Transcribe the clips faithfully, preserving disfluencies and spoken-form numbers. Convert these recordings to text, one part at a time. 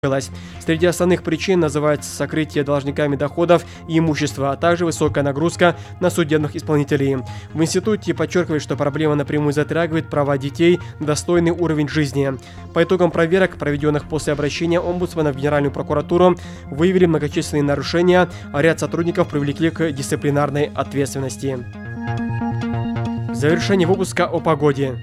Среди основных причин называется сокрытие должниками доходов и имущества, а также высокая нагрузка на судебных исполнителей. В институте подчеркивают, что проблема напрямую затрагивает права детей на достойный уровень жизни. По итогам проверок, проведенных после обращения омбудсмена в Генеральную прокуратуру, выявили многочисленные нарушения, а ряд сотрудников привлекли к дисциплинарной ответственности. В завершении выпуска о погоде.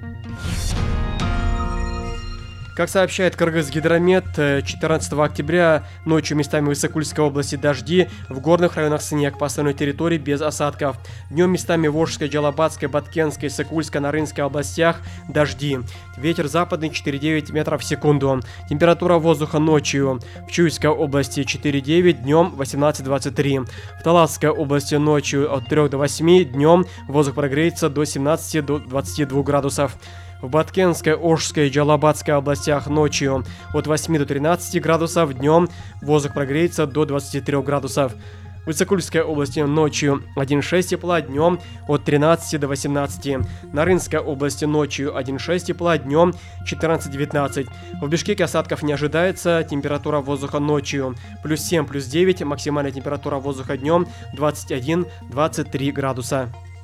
Как сообщает Кыргызгидромет, четырнадцатого октября ночью местами в Исыкульской области дожди, в горных районах снег, по остальной территории без осадков. Днем местами в Волжской, Джалабатской, Баткенской, Исыкульской, Нарынской областях дожди. Ветер западный четыре девять метров в секунду. Температура воздуха ночью в Чуйской области четыре девять, днем восемнадцать двадцать три. В Таласской области ночью от трёх до восьми, днем воздух прогреется до семнадцати до двадцати двух градусов. В Баткенской, Ошской и Джалабатской областях ночью от восьми до тринадцати градусов, днем воздух прогреется до двадцати трёх градусов. В Исыкульской области ночью один шесть тепла, днем от тринадцати до восемнадцати. На Рынской области ночью один шесть тепла, днем четырнадцать девятнадцать. В Бишкеке осадков не ожидается, температура воздуха ночью плюс семь, плюс девять, максимальная температура воздуха днем двадцать один двадцать три градуса.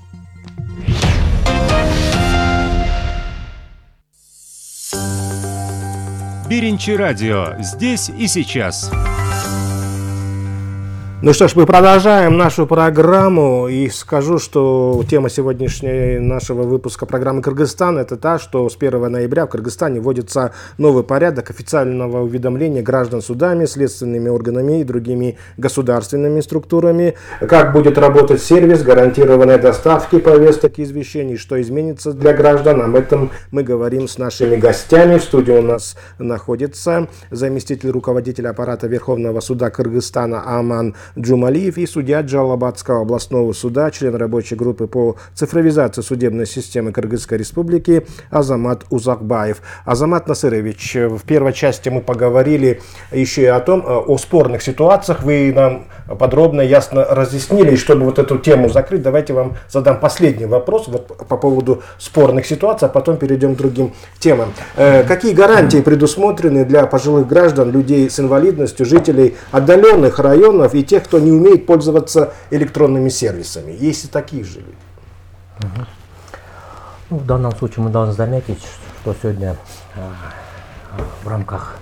Биринчи радио. Здесь и сейчас. Ну что ж, мы продолжаем нашу программу, и скажу, что тема сегодняшнего нашего выпуска программы «Кыргызстан» — это та, что с первого ноября в Кыргызстане вводится новый порядок официального уведомления граждан судами, следственными органами и другими государственными структурами. Как будет работать сервис гарантированной доставки повесток и извещений, что изменится для граждан. Об этом мы говорим с нашими гостями. В студии у нас находится заместитель руководителя аппарата Верховного суда Кыргызстана Аман Джумалиев и судья Джалабатского областного суда, член рабочей группы по цифровизации судебной системы Кыргызской республики Азамат Узакбаев. Азамат Насырович, в первой части мы поговорили еще и о том, о спорных ситуациях. Вы нам подробно, ясно разъяснили. И чтобы вот эту тему закрыть, давайте вам задам последний вопрос вот по поводу спорных ситуаций, а потом перейдем к другим темам. Какие гарантии предусмотрены для пожилых граждан, людей с инвалидностью, жителей отдаленных районов и тех, кто не умеет пользоваться электронными сервисами? Есть и такие же люди. Угу. Ну, в данном случае мы должны заметить, что сегодня э, в рамках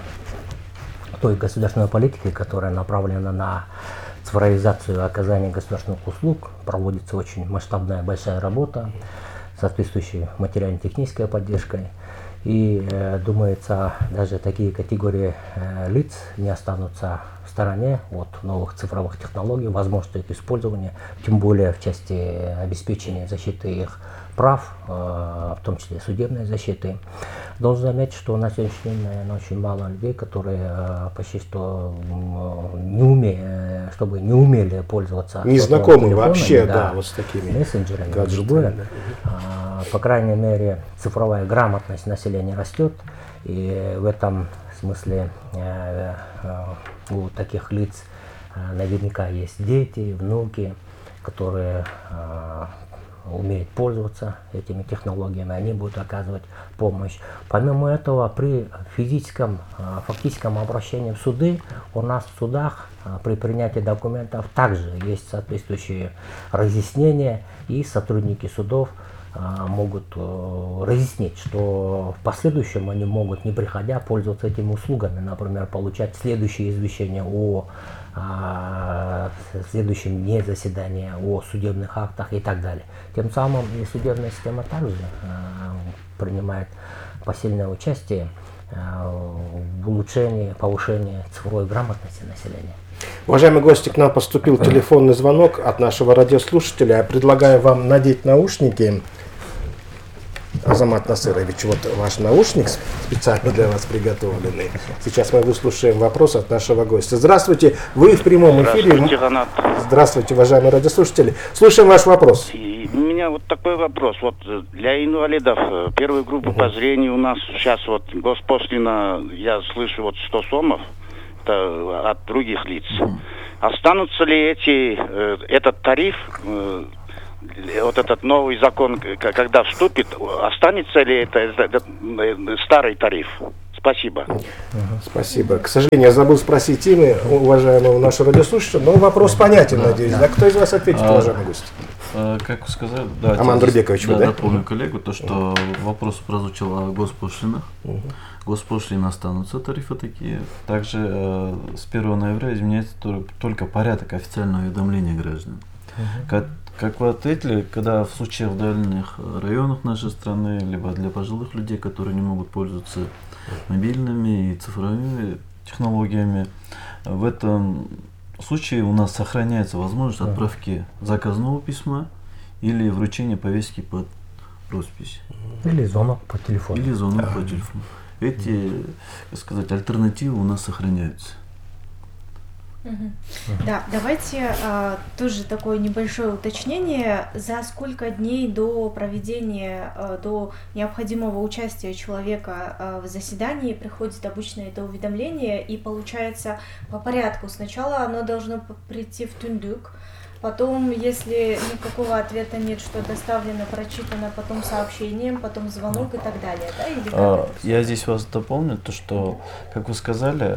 той государственной политики, которая направлена на цифровизацию оказания государственных услуг, проводится очень масштабная большая работа, соответствующей материально-технической поддержкой. И э, думается, даже такие категории э, лиц не останутся в стороне от новых цифровых технологий, возможности их использования, тем более в части обеспечения защиты их прав, э, в том числе судебной защиты. Должен заметить, что на сегодняшний день, наверное, очень мало людей, которые э, почти что э, не умеют, чтобы не умели пользоваться. Не знакомы вообще, да, да, вот с такими мессенджерами, другое. Да. По крайней мере, цифровая грамотность населения растет, и в этом смысле э, э, у таких лиц э, наверняка есть дети, внуки, которые э, умеют пользоваться этими технологиями, они будут оказывать помощь. Помимо этого, при физическом, э, фактическом обращении в суды, у нас в судах э, при принятии документов также есть соответствующие разъяснения, и сотрудники судов могут э, разъяснить, что в последующем они могут, не приходя, пользоваться этими услугами, например, получать следующие извещения о э, следующем дне заседания, о судебных актах и так далее. Тем самым и судебная система также э, принимает посильное участие э, в улучшении, повышении цифровой грамотности населения. Уважаемые гости, к нам поступил телефонный звонок от нашего радиослушателя. Я предлагаю вам надеть наушники. Азамат Насырович, вот ваш наушник специально для вас приготовленный. Сейчас мы выслушаем вопрос от нашего гостя. Здравствуйте, вы в прямом эфире. Здравствуйте, Ганат. Здравствуйте, уважаемые радиослушатели. Слушаем ваш вопрос. И у меня вот такой вопрос. Вот для инвалидов первой группы uh-huh. по зрению у нас сейчас вот госпошлина, я слышу, вот сто сомов это от других лиц. Uh-huh. Останутся ли эти, этот тариф, вот этот новый закон, когда вступит, останется ли это, это, это старый тариф? Спасибо. Спасибо. К сожалению, я забыл спросить имя уважаемого нашего радиослушателя, но вопрос понятен, да, надеюсь. Да. Да, кто из вас ответит, а, уважаемый гость? А, как вы сказали, да, Аман Нурбекович, да, вы, да? дополню коллегу, то, что uh-huh. вопрос прозвучал о госпошлинах. Uh-huh. Госпошлины останутся, тарифы такие. Также э, с первого ноября изменяется только порядок официального уведомления граждан. Uh-huh. Как, как вы ответили, когда в случае в дальних районах нашей страны, либо для пожилых людей, которые не могут пользоваться мобильными и цифровыми технологиями, в этом случае у нас сохраняется возможность отправки заказного письма или вручения повестки под роспись. Или звонок по телефону. Или звонок по телефону. Эти, так сказать, альтернативы у нас сохраняются. Угу. Да, давайте а, тоже такое небольшое уточнение. За сколько дней до проведения, а, до необходимого участия человека а, в заседании приходит обычно это уведомление, и получается по порядку. Сначала оно должно прийти в Тундук, потом, если никакого ответа нет, что доставлено, прочитано, потом сообщением, потом звонок и так далее, да? Или как а, я здесь вас дополню, то что, как вы сказали,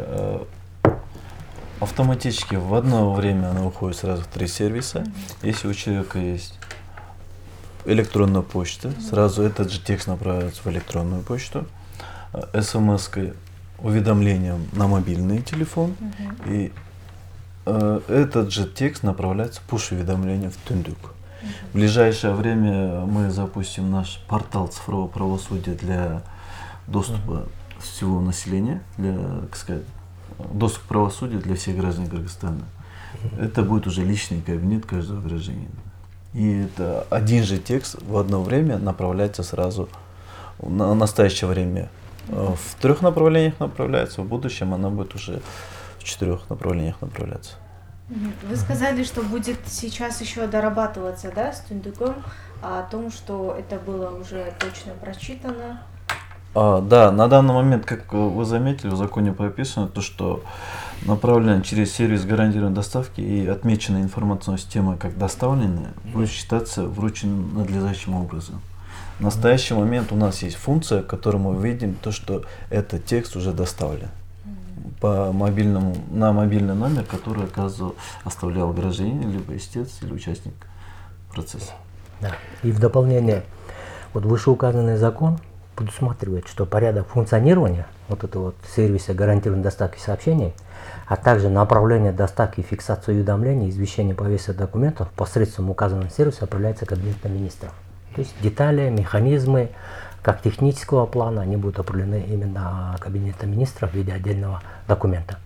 автоматически в одно время она уходит сразу в три сервиса. Mm-hmm. Если у человека есть электронная почта, mm-hmm. сразу этот же текст направляется в электронную почту, смс-кой, уведомлением на мобильный телефон, mm-hmm. и э, этот же текст направляется пуш-уведомлением в Тундук. Mm-hmm. В ближайшее время мы запустим наш портал цифрового правосудия для доступа mm-hmm. всего населения, для, как сказать, доступ к правосудию для всех граждан Кыргызстана. Mm-hmm. Это будет уже личный кабинет каждого гражданина. И это один же текст в одно время направляется сразу, на настоящее время mm-hmm. в трех направлениях направляется, в будущем она будет уже в четырех направлениях направляться. Mm-hmm. Вы сказали, что будет сейчас еще дорабатываться, да, с Тундуком, о том, что это было уже точно прочитано. А, да, на данный момент, как вы заметили, в законе прописано то, что направлено через сервис гарантированной доставки и отмеченная информационная система как доставленная будет считаться врученным надлежащим образом. В настоящий момент у нас есть функция, в которой мы видим то, что этот текст уже доставлен по мобильному, на мобильный номер, который оказывал, оставлял гражданин, либо истец, или участник процесса. Да. И в дополнение, вот вышеуказанный закон предусматривает, что порядок функционирования вот этого вот сервиса гарантированной доставки сообщений, а также направление доставки и фиксации уведомлений, извещения повесток документов посредством указанного сервиса определяется Кабинетом министров. То есть детали, механизмы, как технического плана, они будут определены именно Кабинетом министров в виде отдельного документа.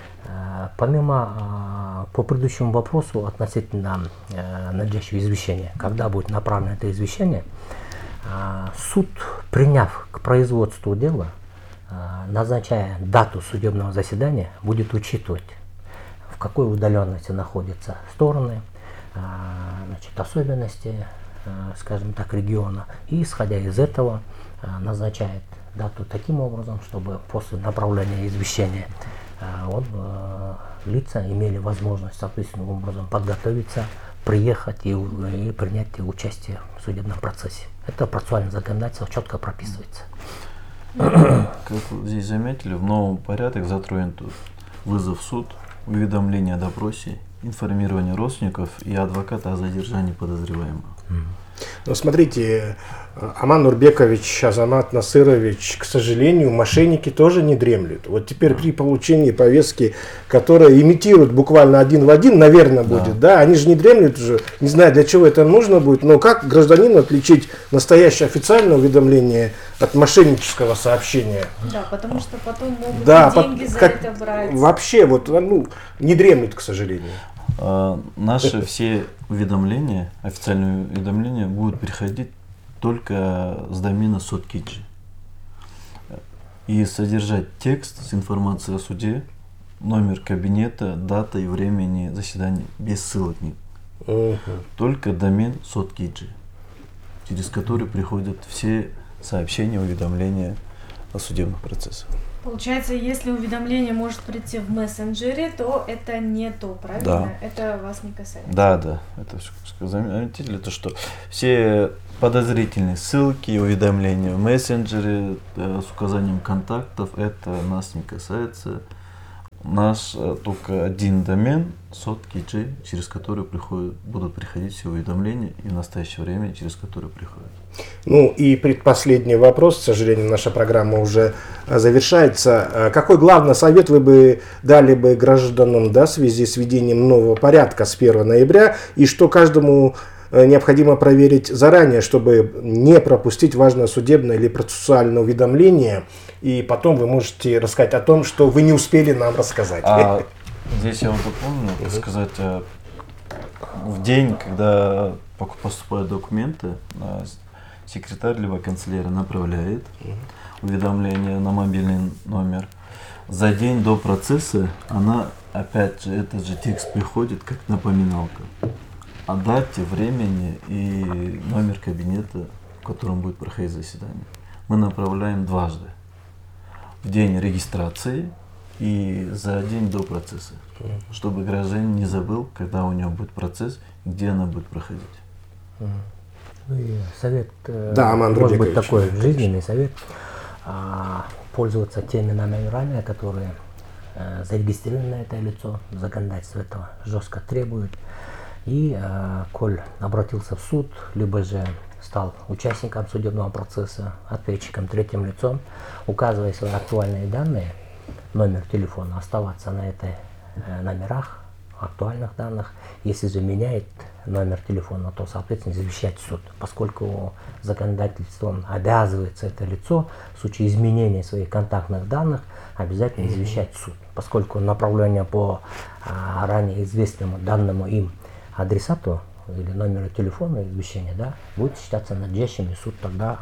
Помимо, по предыдущему вопросу относительно надлежащего извещения, когда будет направлено это извещение, суд, приняв к производству дела, назначая дату судебного заседания, будет учитывать, в какой удаленности находятся стороны, значит, особенности, скажем так, региона, и, исходя из этого, назначает дату таким образом, чтобы после направления извещения он, лица имели возможность соответственным образом подготовиться, приехать и, и принять участие в судебном процессе. Это процессуальное законодательство четко прописывается. Как вы здесь заметили, в новом порядке затронут вызов в суд, уведомление о допросе, информирование родственников и адвоката о задержании подозреваемого. Но смотрите, Аман Нурбекович, Азамат Насырович, к сожалению, мошенники тоже не дремлют. Вот теперь при получении повестки, которая имитирует буквально один в один, наверное, будет, да, да они же не дремлют уже, не знаю, для чего это нужно будет, но как гражданину отличить настоящее официальное уведомление от мошеннического сообщения? Да, потому что потом могут да, деньги по, за как, это брать. Вообще, вот, ну, не дремлют, к сожалению. Uh, наши все уведомления, официальные уведомления будут приходить только с домена Соткиджи и содержать текст с информацией о суде, номер кабинета, дата и времени заседания без ссылок. Uh-huh. Только домен Соткиджи, через который приходят все сообщения, уведомления о судебных процессах. Получается, если уведомление может прийти в мессенджере, то это не то, правильно? Да. Это вас не касается. Да, да. Это заметили, то, что все подозрительные ссылки, уведомления в мессенджере э, с указанием контактов, это нас не касается. У нас э, только один домен, сот кей джей, через который приходят, будут приходить все уведомления, и в настоящее время через который приходят. Ну и предпоследний вопрос, к сожалению, наша программа уже завершается. Какой главный совет вы бы дали бы гражданам, да, в связи с введением нового порядка с первого ноября, и что каждому необходимо проверить заранее, чтобы не пропустить важное судебное или процессуальное уведомление, и потом вы можете рассказать о том, что вы не успели нам рассказать. А здесь я вот дополню, так сказать, в день, когда поступают документы, секретарь либо канцелярия направляет уведомление на мобильный номер. За день до процесса она, опять же, этот же текст приходит как напоминалка о дате, времени и номер кабинета, в котором будет проходить заседание. Мы направляем дважды. В день регистрации и за день до процесса, чтобы гражданин не забыл, когда у него будет процесс, где она будет проходить. Ну и совет, да, Аман может быть, Рубикович, такой да, жизненный совет, а, пользоваться теми номерами, которые а, зарегистрированы на это лицо, законодательство этого жестко требует. И, а, коль обратился в суд, либо же стал участником судебного процесса, ответчиком, третьим лицом, указывая свои актуальные данные, номер телефона, оставаться на этой э, номерах, актуальных данных. Если же меняет номер телефона, то, соответственно, извещать суд, поскольку законодательством обязывается это лицо в случае изменения своих контактных данных обязательно извещать суд, поскольку направление по а, ранее известному данному им адресату или номеру телефона извещения, да, будет считаться надлежащим, и суд тогда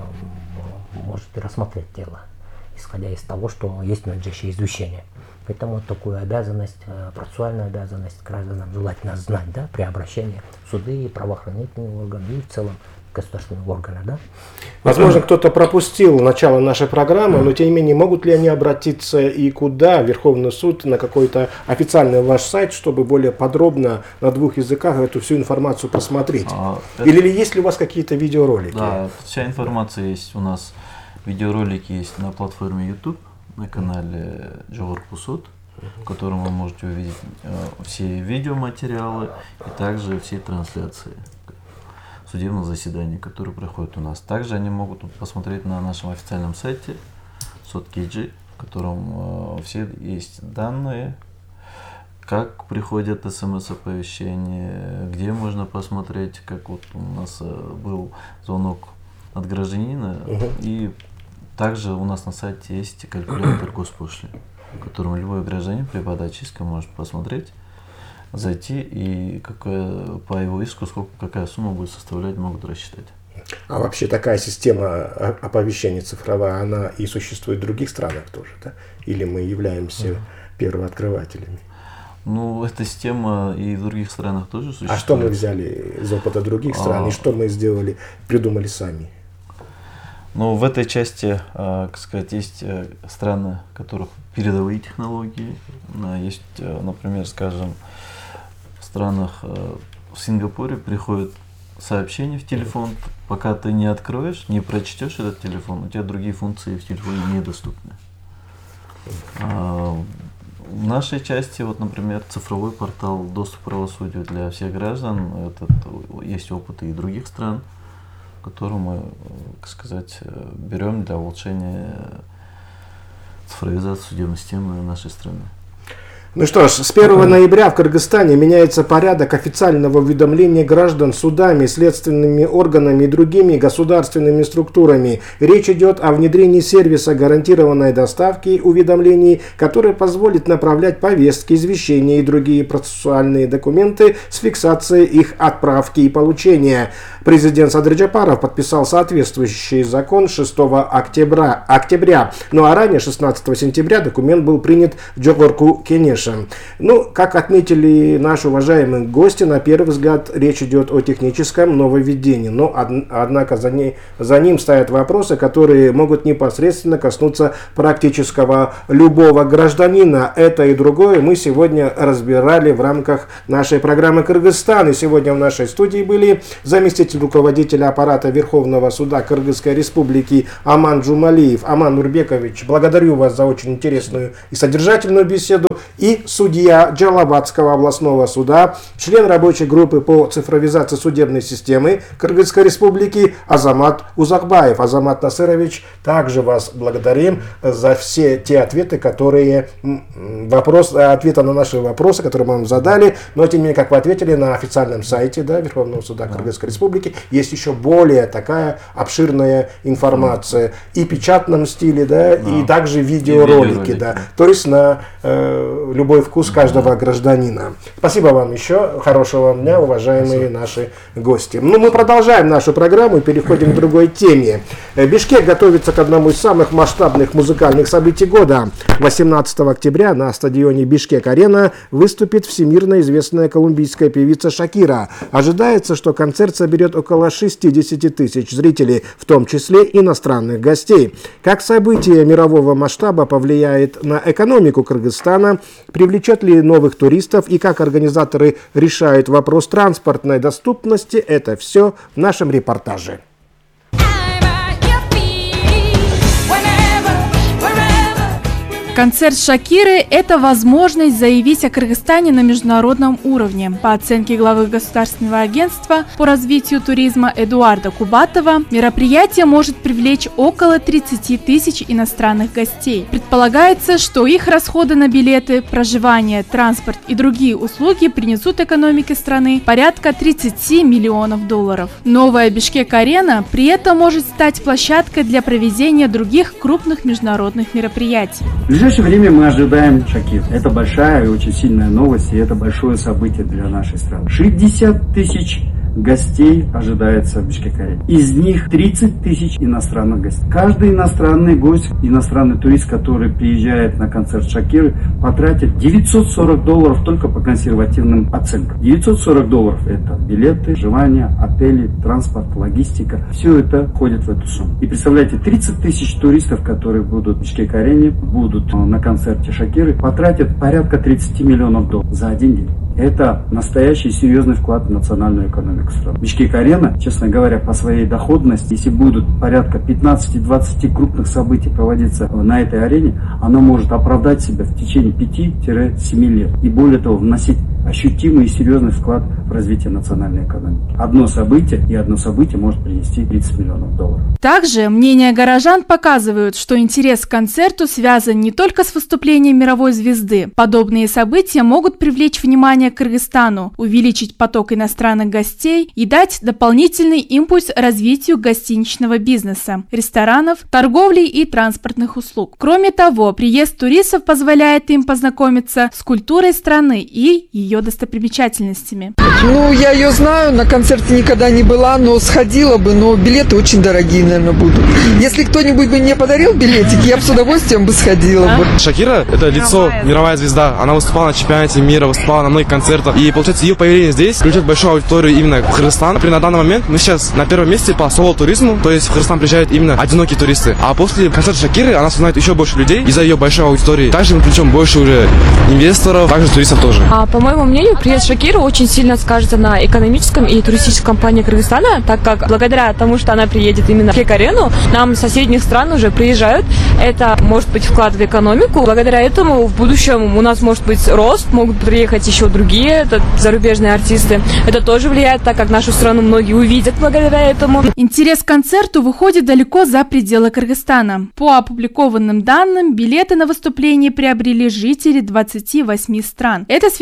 э, может и рассмотреть дело, исходя из того, что есть надлежащее извещение. Поэтому такую обязанность, э, процессуальную обязанность гражданам желательно знать, да, при обращении в суды, правоохранительные органы и в целом государственные органы, да. Возможно, кто-то пропустил начало нашей программы, но тем не менее, могут ли они обратиться и куда? В Верховный суд, на какой-то официальный ваш сайт, чтобы более подробно на двух языках эту всю информацию просмотреть? А, Или это... есть ли у вас какие-то видеоролики? Да, вся информация есть у нас. Видеоролики есть на платформе YouTube, на канале Джогорку суд, в котором вы можете увидеть э, все видеоматериалы и также все трансляции судебных заседаний, которые проходят у нас. Также они могут посмотреть на нашем официальном сайте сот кей джей, в котором э, все есть данные, как приходят смс-оповещения, где можно посмотреть, как вот у нас э, был звонок от гражданина, uh-huh. и также у нас на сайте есть калькулятор госпошлин, в котором любой гражданин при подаче иска может посмотреть, зайти и какая, по его иску сколько, какая сумма будет составлять, могут рассчитать. А вообще такая система оповещения цифровая, она и существует в других странах тоже, да? Или мы являемся uh-huh. первооткрывателями? Ну, эта система и в других странах тоже существует. А что мы взяли из опыта других стран, а... и что мы сделали, придумали сами? Ну, в этой части, как сказать, есть страны, у которых передовые технологии. Есть, например, скажем, в странах, в Сингапуре приходит сообщение в телефон, пока ты не откроешь, не прочтешь этот телефон, у тебя другие функции в телефоне недоступны. В нашей части, вот, например, цифровой портал «Доступ к правосудию» для всех граждан, этот, есть опыт и других стран, которую мы, так сказать, берем для улучшения цифровизации судебной системы нашей страны. Ну что ж, с первого ноября в Кыргызстане меняется порядок официального уведомления граждан судами, следственными органами и другими государственными структурами. Речь идет о внедрении сервиса гарантированной доставки уведомлений, который позволит направлять повестки, извещения и другие процессуальные документы с фиксацией их отправки и получения. Президент Садыр Джапаров подписал соответствующий закон шестого октября, октября, ну а ранее, шестнадцатого сентября, документ был принят в Джогорку Кенеш. услышим. Ну, как отметили наши уважаемые гости, на первый взгляд речь идет о техническом нововведении, но од- однако за, ней, за ним стоят вопросы, которые могут непосредственно коснуться практического любого гражданина. Это и другое мы сегодня разбирали в рамках нашей программы «Кыргызстан». И сегодня в нашей студии были заместитель руководителя аппарата Верховного суда Кыргызской Республики Аман Джумалиев. Аман Нурбекович, благодарю вас за очень интересную и содержательную беседу. И судья Джалабадского областного суда, член рабочей группы по цифровизации судебной системы Кыргызской Республики Азамат Узакбаев. Азамат Насырович, также вас благодарим за все те ответы, которые вопрос, ответы на наши вопросы, которые мы вам задали. Но тем не менее, как вы ответили, на официальном сайте, да, Верховного суда Кыргызской Республики есть еще более такая обширная информация и в печатном стиле, да, да. и также видеоролики, видеоролики. Да. То есть на э, любой вкус каждого гражданина. Спасибо вам еще. Хорошего вам дня, уважаемые Спасибо. Наши гости. Ну, мы продолжаем нашу программу и переходим к другой теме. Бишкек готовится к одному из самых масштабных музыкальных событий года. восемнадцатого октября на стадионе Бишкек-Арена выступит всемирно известная колумбийская певица Шакира. Ожидается, что концерт соберет около шестьдесят тысяч зрителей, в том числе иностранных гостей. Как событие мирового масштаба повлияет на экономику Кыргызстана, привлечет ли новых туристов и как организаторы решают вопрос транспортной доступности, это все в нашем репортаже. Концерт Шакиры – это возможность заявить о Кыргызстане на международном уровне. По оценке главы Государственного агентства по развитию туризма Эдуарда Кубатова, мероприятие может привлечь около тридцати тысяч иностранных гостей. Предполагается, что их расходы на билеты, проживание, транспорт и другие услуги принесут экономике страны порядка тридцати миллионов долларов. Новая Бишкек-арена при этом может стать площадкой для проведения других крупных международных мероприятий. В ближайшее время мы ожидаем Шакир. Это большая и очень сильная новость, и это большое событие для нашей страны. шестьдесят тысяч гостей ожидается в Бишкек-арене. Из них тридцать тысяч иностранных гостей. Каждый иностранный гость, иностранный турист, который приезжает на концерт Шакиры, потратит девятьсот сорок долларов только по консервативным оценкам. девятьсот сорок долларов это билеты, проживание, отели, транспорт, логистика. Все это входит в эту сумму. И представляете, тридцать тысяч туристов, которые будут в Бишкек-арене, будут на концерте Шакиры, потратят порядка тридцати миллионов долларов за один день. Это настоящий серьезный вклад в национальную экономику страны. Бишкек-арена, честно говоря, по своей доходности, если будут порядка пятнадцати-двадцати крупных событий проводиться на этой арене, она может оправдать себя в течение пяти-семи лет. И более того, вносить ощутимый и серьезный вклад в развитие национальной экономики. Одно событие, и одно событие может принести тридцать миллионов долларов. Также мнения горожан показывают, что интерес к концерту связан не только с выступлением мировой звезды. Подобные события могут привлечь внимание к Кыргызстану, увеличить поток иностранных гостей и дать дополнительный импульс развитию гостиничного бизнеса, ресторанов, торговли и транспортных услуг. Кроме того, приезд туристов позволяет им познакомиться с культурой страны и ее достопримечательностями. Ну, я ее знаю, на концерте никогда не была, но сходила бы, но билеты очень дорогие, наверное, будут. Если кто-нибудь бы мне подарил билетик, я бы с удовольствием бы сходила бы. Шакира – это лицо, мировая звезда. Она выступала на чемпионате мира, выступала на многих концертах. И, получается, ее появление здесь привлечет большую аудиторию именно в Кыргызстан. На данный момент мы сейчас на первом месте по соло-туризму, то есть в Кыргызстан приезжают именно одинокие туристы. А после концерта Шакиры она узнает еще больше людей из-за ее большой аудитории. Также мы привлечем больше уже инвесторов, также туристов тоже. А, по моему мнению, приезд Шакиры очень сильно скажется на экономическом и туристическом плане Кыргызстана, так как благодаря тому, что она приедет именно в Бишкек-арену, нам соседних стран уже приезжают. Это может быть вклад в экономику. Благодаря этому в будущем у нас может быть рост, могут приехать еще другие это зарубежные артисты. Это тоже влияет, так как нашу страну многие увидят благодаря этому. Интерес к концерту выходит далеко за пределы Кыргызстана. По опубликованным данным, билеты на выступление приобрели жители двадцати восьми стран. Это свидетельствует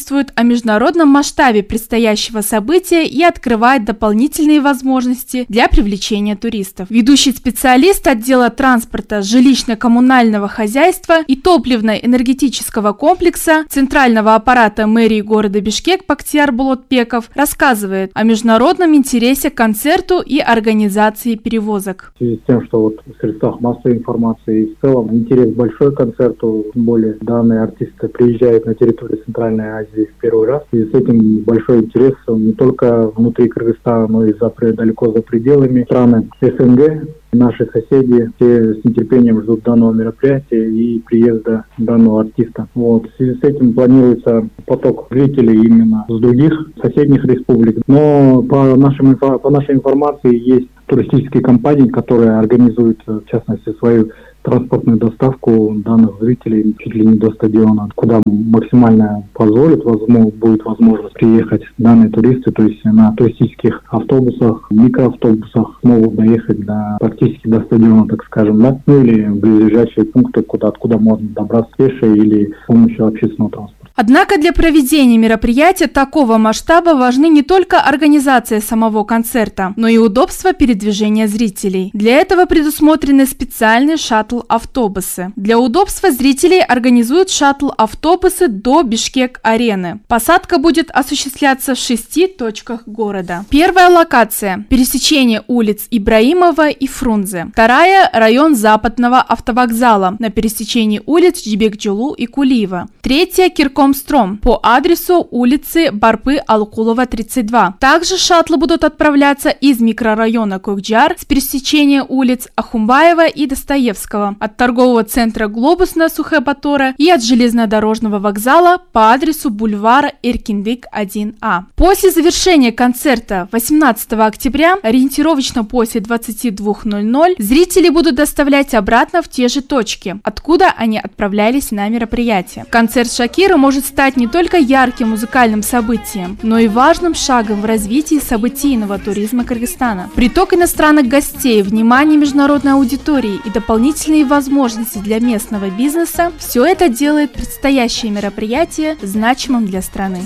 свидетельствуют о международном масштабе предстоящего события и открывает дополнительные возможности для привлечения туристов. Ведущий специалист отдела транспорта, жилищно-коммунального хозяйства и топливно-энергетического комплекса Центрального аппарата мэрии города Бишкек Бактияр Болотбеков рассказывает о международном интересе к концерту и организации перевозок. В связи с тем, что вот в средствах массовой информации и в целом интерес большой к концерту, тем более данные артисты приезжают на территорию Центральной Азии в первый раз, и с этим большой интерес не только внутри Кыргызстана, но и за, далеко за пределами страны СНГ. Наши соседи все с нетерпением ждут данного мероприятия и приезда данного артиста. Вот. В связи с этим планируется поток зрителей именно с других соседних республик. Но по, нашим, по нашей информации есть туристические компании, которые организуют, в частности, свою транспортную доставку данных зрителей чуть ли не до стадиона, куда максимально позволит, возможно, будет возможность приехать данные туристы, то есть на туристических автобусах, микроавтобусах смогут доехать до, практически до стадиона, так скажем, да, ну или в ближайшие пункты, куда, откуда можно добраться пешо или с помощью общественного транспорта. Однако для проведения мероприятия такого масштаба важны не только организация самого концерта, но и удобство передвижения зрителей. Для этого предусмотрены специальные шаттл-автобусы. Для удобства зрителей организуют шаттл-автобусы до Бишкек-арены. Посадка будет осуществляться в шести точках города. Первая локация – пересечение улиц Ибраимова и Фрунзе. Вторая – район Западного автовокзала на пересечении улиц Джибекджулу и Кулиева. Третья – Кирком Стром по адресу улицы Барпы Алкулова, тридцать два. Также шаттлы будут отправляться из микрорайона Кокджар с пересечения улиц Ахумбаева и Достоевского, от торгового центра «Глобус» на Сухэ-Батора и от железнодорожного вокзала по адресу бульвара Эркинбек, один А. После завершения концерта восемнадцатого октября, ориентировочно после двадцати двух ноль-ноль, зрители будут доставлять обратно в те же точки, откуда они отправлялись на мероприятие. Концерт Шакира может стать не только ярким музыкальным событием, но и важным шагом в развитии событийного туризма Кыргызстана. Приток иностранных гостей, внимание международной аудитории и дополнительные возможности для местного бизнеса – все это делает предстоящее мероприятие значимым для страны.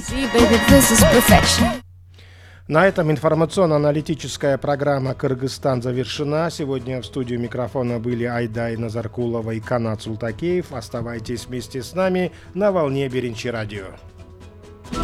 На этом информационно-аналитическая программа «Кыргызстан» завершена. Сегодня в студию микрофона были Айдай Назаркулова и Канат Султакеев. Оставайтесь вместе с нами на волне Беренчи радио.